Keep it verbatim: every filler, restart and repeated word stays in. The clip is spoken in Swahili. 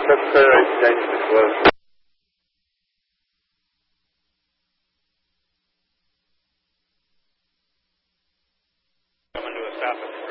necessary exchange disclosed. Coming to a stop at